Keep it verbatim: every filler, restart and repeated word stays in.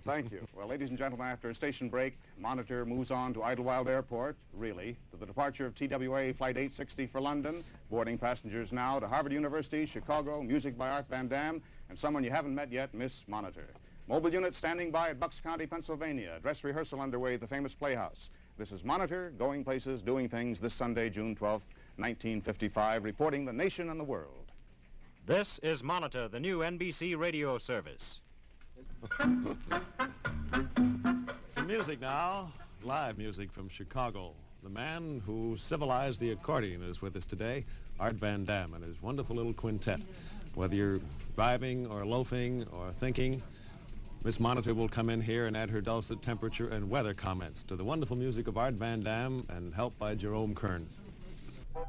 Thank you. Well, ladies and gentlemen, after a station break, Monitor moves on to Idlewild Airport, really, to the departure of T W A Flight eight sixty for London, boarding passengers now to Harvard University, Chicago, music by Art Van Dam, and someone you haven't met yet, Miss Monitor. Mobile unit standing by at Bucks County, Pennsylvania. Dress rehearsal underway at the famous Playhouse. This is Monitor, going places, doing things, this Sunday, June twelfth, nineteen fifty-five, reporting the nation and the world. This is Monitor, the new N B C radio service. Some music now, live music from Chicago. The man who civilized the accordion is with us today, Art Van Dam, and his wonderful little quintet. Whether you're driving or loafing or thinking, Miss Monitor will come in here and add her dulcet temperature and weather comments to the wonderful music of Art Van Dam and help by Jerome Kern.